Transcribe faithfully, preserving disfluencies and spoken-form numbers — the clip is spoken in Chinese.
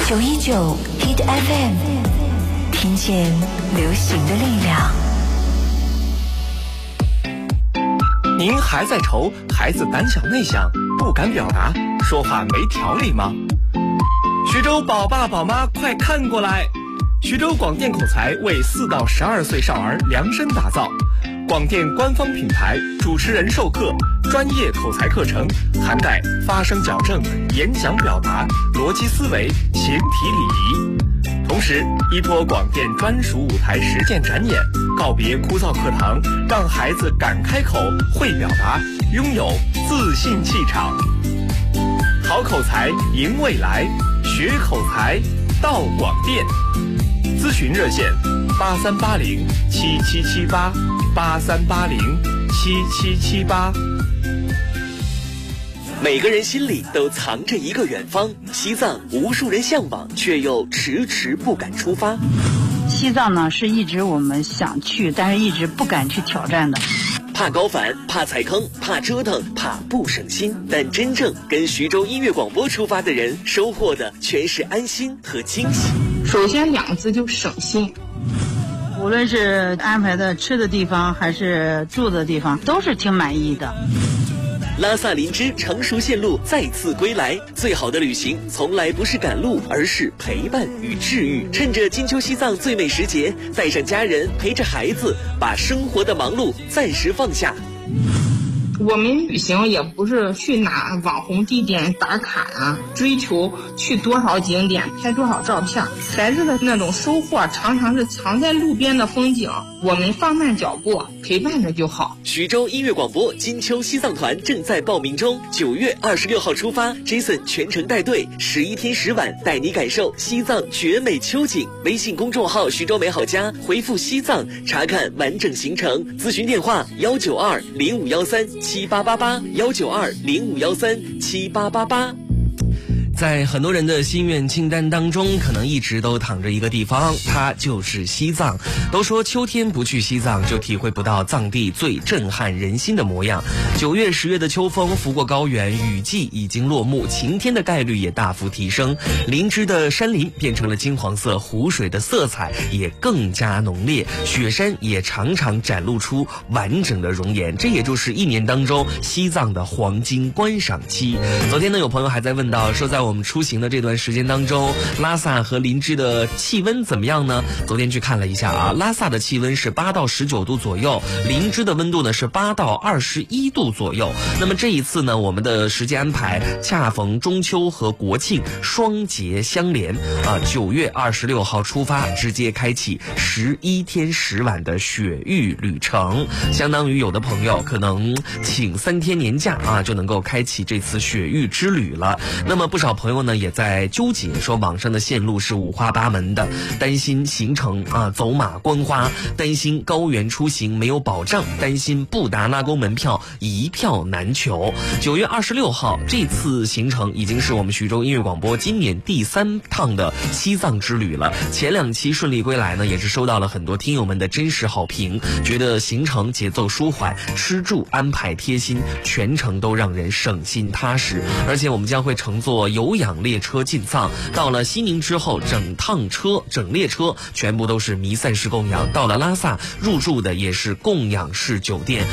九一九 Hit F M， 听见流行的力量。 您还在愁孩子胆小内向，不敢表达，说话没条理吗？徐州宝爸宝妈快看过来！徐州广电口才为四到十二岁少儿量身打造，广电官方品牌，主持人授课，专业口才课程，涵盖发声矫正、演讲表达、逻辑思维、形体礼仪。同时，依托广电专属舞台实践展演，告别枯燥课堂，让孩子敢开口、会表达，拥有自信气场。好口才赢未来，学口才到广电。咨询热线：八三八零七七七八，八三八零七七七八。 每个人心里都藏着一个远方，西藏无数人向往，却又迟迟不敢出发。 西藏呢，是一直我们想去，但是一直不敢去挑战的。 怕高反，怕踩坑，怕折腾，怕不省心。但真正跟徐州音乐广播出发的人，收获的全是安心和惊喜。 首先两个字就省心。 无论是安排的吃的地方还是住的地方，都是挺满意的。 拉萨林芝成熟线路再次归来，最好的旅行从来不是赶路，而是陪伴与治愈。趁着金秋西藏最美时节，带上家人，陪着孩子，把生活的忙碌暂时放下。 我们旅行也不是去哪网红地点打卡啊，追求去多少景点拍多少照片。孩子的那种收获常常是藏在路边的风景，我们放慢脚步，陪伴着就好。 徐州音乐广播金秋西藏团正在报名中，九月二十六号出发 ，Jason 全程带队，十一天十晚带你感受西藏绝美秋景。微信公众号徐州美好家回复西藏查看完整行程，咨询电话幺九二零五幺三七八八八幺九二零五幺三七八八八。 在很多人的心愿清单当中，可能一直都躺着一个地方，它就是西藏。都说秋天不去西藏，就体会不到藏地最震撼人心的模样。九月、十月的秋风拂过高原，雨季已经落幕，晴天的概率也大幅提升。林芝的山林变成了金黄色，湖水的色彩也更加浓烈，雪山也常常展露出完整的容颜。这也就是一年当中西藏的黄金观赏期。昨天呢，有朋友还在问到说，在我们出行的这段时间当中，拉萨和林芝的气温怎么样呢？昨天去看了一下啊，拉萨的气温是八到十九度左右，林芝的温度呢是八到二十一度左右。那么这一次呢，我们的时间安排恰逢中秋和国庆双节相连啊，九月二十六号出发，直接开启十一天十晚的雪域旅程，相当于有的朋友可能请三天年假啊，就能够开启这次雪域之旅了。那么不少朋友呢也在纠结，说网上的线路是五花八门的，担心行程啊走马观花，担心高原出行没有保障，担心布达拉宫门票一票难求。九月二十六号这次行程已经是我们徐州音乐广播今年第三趟的西藏之旅了。前两期顺利归来呢，也是收到了很多听友们的真实好评，觉得行程节奏舒缓，吃住安排贴心，全程都让人省心踏实。而且我们将会乘坐有氧列车进藏，到了西宁之后，整趟车整列车全部都是弥散式供养，到了拉萨入住的也是供养式酒店。